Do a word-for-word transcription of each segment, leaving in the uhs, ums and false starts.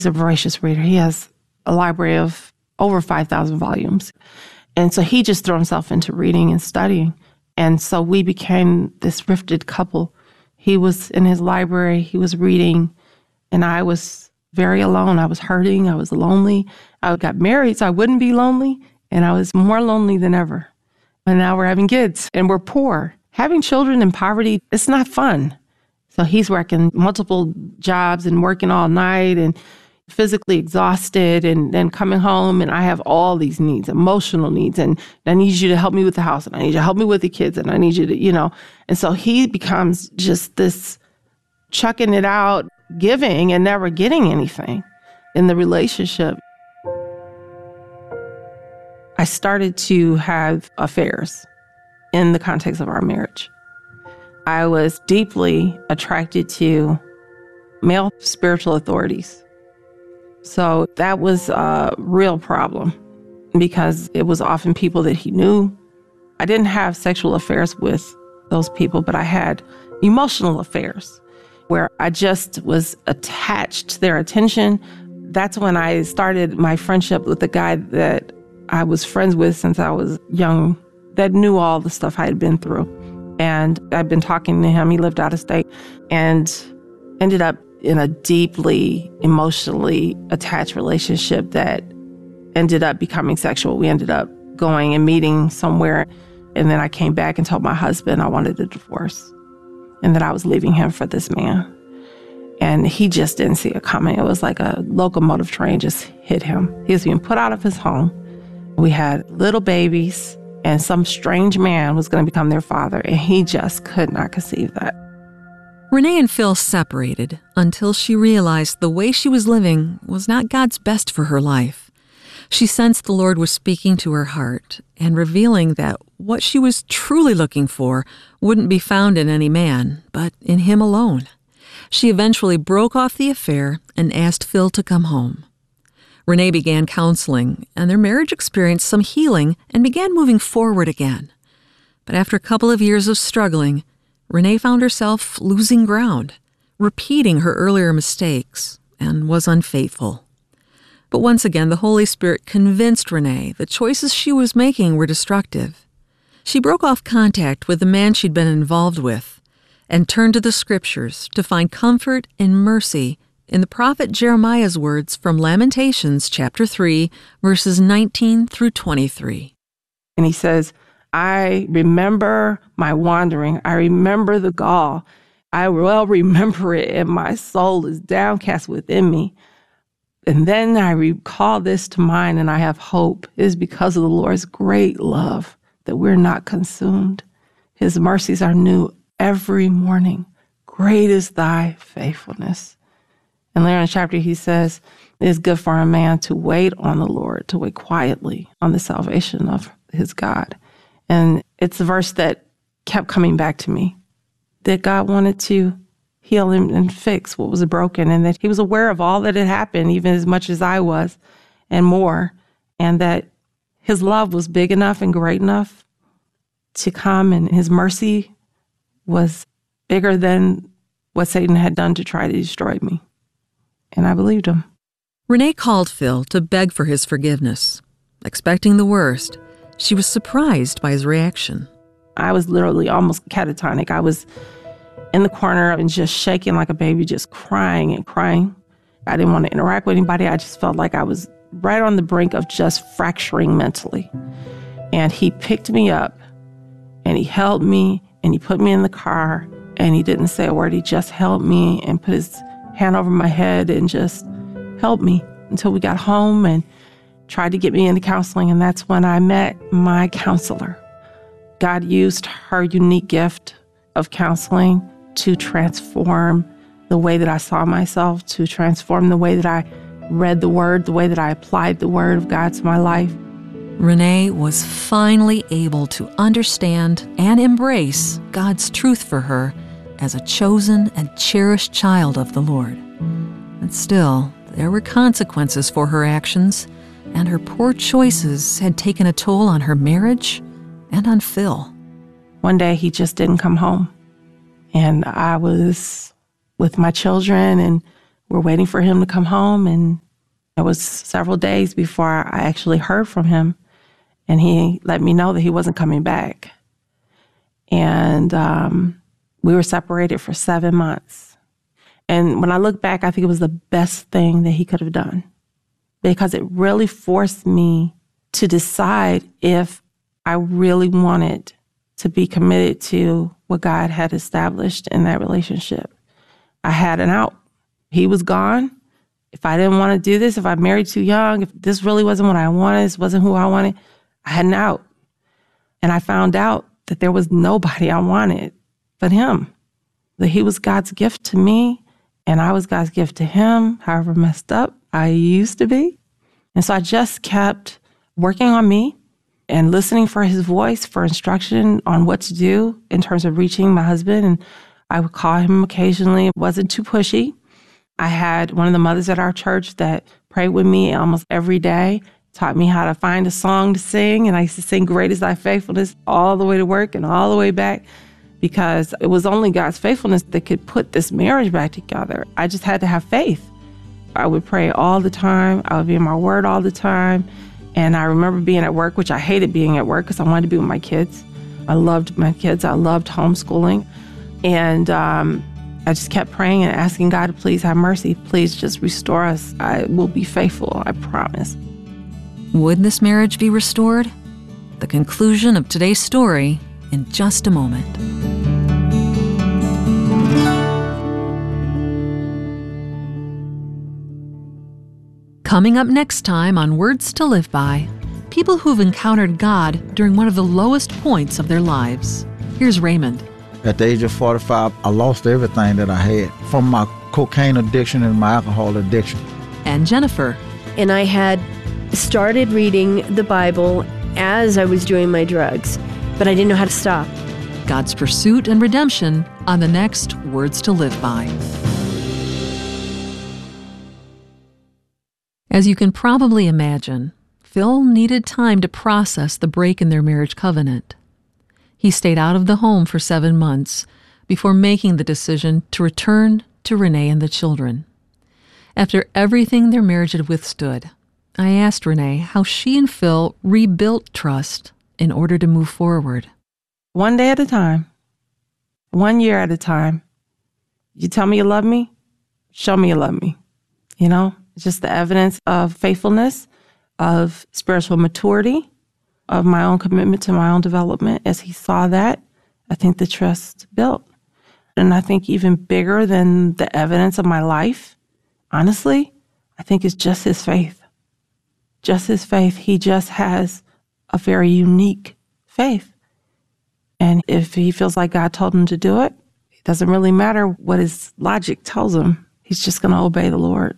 He's a voracious reader. He has a library of over five thousand volumes. And so he just threw himself into reading and studying. And so we became this rifted couple. He was in his library, he was reading, and I was very alone. I was hurting, I was lonely. I got married so I wouldn't be lonely, and I was more lonely than ever. And now we're having kids, and we're poor. Having children in poverty, it's not fun. So he's working multiple jobs and working all night and physically exhausted, and then coming home, and I have all these needs, emotional needs, and I need you to help me with the house, and I need you to help me with the kids, and I need you to, you know. And so he becomes just this chucking it out, giving and never getting anything in the relationship. I started to have affairs in the context of our marriage. I was deeply attracted to male spiritual authorities. So that was a real problem because it was often people that he knew. I didn't have sexual affairs with those people, but I had emotional affairs where I just was attached to their attention. That's when I started my friendship with the guy that I was friends with since I was young, that knew all the stuff I had been through. And I'd been talking to him. He lived out of state and ended up in a deeply emotionally attached relationship that ended up becoming sexual. We ended up going and meeting somewhere. And then I came back and told my husband I wanted a divorce and that I was leaving him for this man. And he just didn't see it coming. It was like a locomotive train just hit him. He was being put out of his home. We had little babies, and some strange man was going to become their father, and he just could not conceive that. Renee and Phil separated until she realized the way she was living was not God's best for her life. She sensed the Lord was speaking to her heart and revealing that what she was truly looking for wouldn't be found in any man, but in him alone. She eventually broke off the affair and asked Phil to come home. Renee began counseling, and their marriage experienced some healing and began moving forward again. But after a couple of years of struggling, Renee found herself losing ground, repeating her earlier mistakes, and was unfaithful. But once again, the Holy Spirit convinced Renee the choices she was making were destructive. She broke off contact with the man she'd been involved with and turned to the Scriptures to find comfort and mercy in the prophet Jeremiah's words from Lamentations chapter three, verses nineteen through twenty-three. And he says, I remember my wandering. I remember the gall. I well remember it, and my soul is downcast within me. And then I recall this to mind, and I have hope. It is because of the Lord's great love that we're not consumed. His mercies are new every morning. Great is thy faithfulness. And later in the chapter, he says, it is good for a man to wait on the Lord, to wait quietly on the salvation of his God. And it's a verse that kept coming back to me, that God wanted to heal and, and fix what was broken, and that he was aware of all that had happened, even as much as I was, and more, and that his love was big enough and great enough to come, and his mercy was bigger than what Satan had done to try to destroy me. And I believed him. Renee called Phil to beg for his forgiveness. Expecting the worst, she was surprised by his reaction. I was literally almost catatonic. I was in the corner and just shaking like a baby, just crying and crying. I didn't want to interact with anybody. I just felt like I was right on the brink of just fracturing mentally. And he picked me up and he held me and he put me in the car and he didn't say a word. He just held me and put his hand over my head and just held me until we got home and tried to get me into counseling. And that's when I met my counselor. God used her unique gift of counseling to transform the way that I saw myself, to transform the way that I read the Word, the way that I applied the Word of God to my life. Renee was finally able to understand and embrace God's truth for her as a chosen and cherished child of the Lord. But still, there were consequences for her actions, and her poor choices had taken a toll on her marriage and on Phil. One day, he just didn't come home. And I was with my children, and we're waiting for him to come home. And it was several days before I actually heard from him. And he let me know that he wasn't coming back. And um, we were separated for seven months. And when I look back, I think it was the best thing that he could have done, because it really forced me to decide if I really wanted to be committed to what God had established in that relationship. I had an out. He was gone. If I didn't want to do this, if I married too young, if this really wasn't what I wanted, this wasn't who I wanted, I had an out. And I found out that there was nobody I wanted but him. That he was God's gift to me, and I was God's gift to him, however messed up I used to be. And so I just kept working on me and listening for his voice, for instruction on what to do in terms of reaching my husband. And I would call him occasionally. It wasn't too pushy. I had one of the mothers at our church that prayed with me almost every day, taught me how to find a song to sing. And I used to sing Great Is Thy Faithfulness all the way to work and all the way back, because it was only God's faithfulness that could put this marriage back together. I just had to have faith. I would pray all the time. I would be in my word all the time. And I remember being at work, which I hated being at work because I wanted to be with my kids. I loved my kids. I loved homeschooling. And um, I just kept praying and asking God to please have mercy. Please just restore us. I will be faithful, I promise. Would this marriage be restored? The conclusion of today's story in just a moment. Coming up next time on Words to Live By, people who've encountered God during one of the lowest points of their lives. Here's Raymond. At the age of forty-five, I lost everything that I had, from my cocaine addiction and my alcohol addiction. And Jennifer. And I had started reading the Bible as I was doing my drugs, but I didn't know how to stop. God's pursuit and redemption on the next Words to Live By. As you can probably imagine, Phil needed time to process the break in their marriage covenant. He stayed out of the home for seven months before making the decision to return to Renee and the children. After everything their marriage had withstood, I asked Renee how she and Phil rebuilt trust in order to move forward. One day at a time, one year at a time. You tell me you love me, show me you love me. You know, it's just the evidence of faithfulness, of spiritual maturity, of my own commitment to my own development. As he saw that, I think the trust built. And I think even bigger than the evidence of my life, honestly, I think it's just his faith. Just his faith. He just has a very unique faith. And if he feels like God told him to do it, it doesn't really matter what his logic tells him. He's just going to obey the Lord.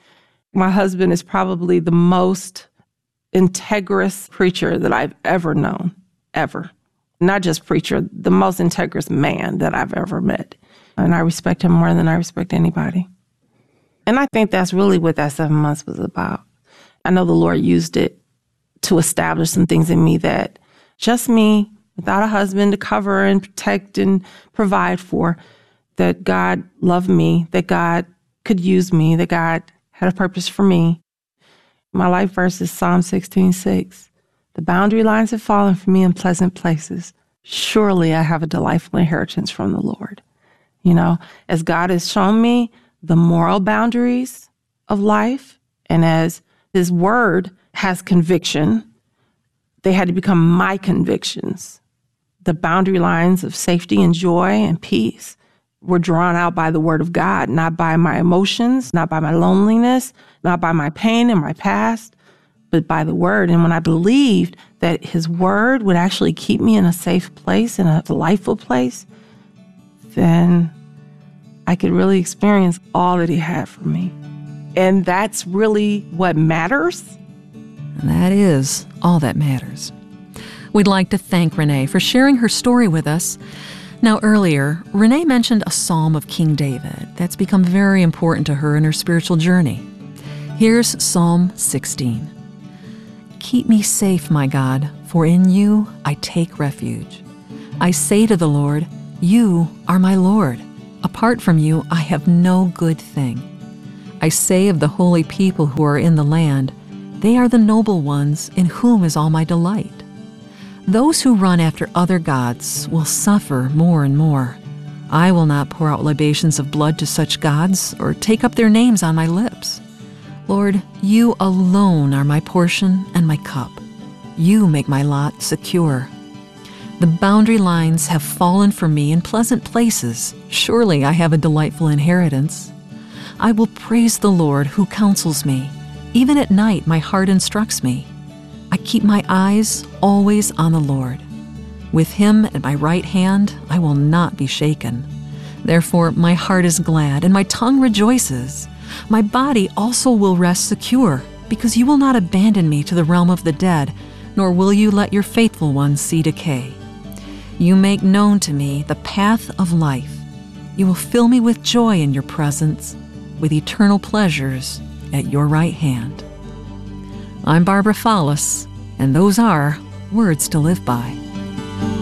My husband is probably the most integrous preacher that I've ever known, ever. Not just preacher, the most integrous man that I've ever met. And I respect him more than I respect anybody. And I think that's really what that seven months was about. I know the Lord used it to establish some things in me that just me, without a husband to cover and protect and provide for, that God loved me, that God could use me, that God had a purpose for me. My life verse is Psalm sixteen six. The boundary lines have fallen for me in pleasant places. Surely I have a delightful inheritance from the Lord. You know, as God has shown me the moral boundaries of life, and as his word has conviction, they had to become my convictions. The boundary lines of safety and joy and peace were drawn out by the word of God, not by my emotions, not by my loneliness, not by my pain and my past, but by the word. And when I believed that his word would actually keep me in a safe place, in a delightful place, then I could really experience all that he had for me. And that's really what matters. And that is all that matters. We'd like to thank Renee for sharing her story with us. Now, earlier, Renee mentioned a psalm of King David that's become very important to her in her spiritual journey. Here's Psalm sixteen. Keep me safe, my God, for in you I take refuge. I say to the Lord, you are my Lord. Apart from you, I have no good thing. I say of the holy people who are in the land, they are the noble ones in whom is all my delight. Those who run after other gods will suffer more and more. I will not pour out libations of blood to such gods or take up their names on my lips. Lord, you alone are my portion and my cup. You make my lot secure. The boundary lines have fallen for me in pleasant places. Surely I have a delightful inheritance. I will praise the Lord who counsels me. Even at night my heart instructs me. I keep my eyes always on the Lord. With him at my right hand, I will not be shaken. Therefore my heart is glad and my tongue rejoices. My body also will rest secure, because you will not abandon me to the realm of the dead, nor will you let your faithful ones see decay. You make known to me the path of life. You will fill me with joy in your presence, with eternal pleasures at your right hand. I'm Barbara Follis, and those are Words to Live By.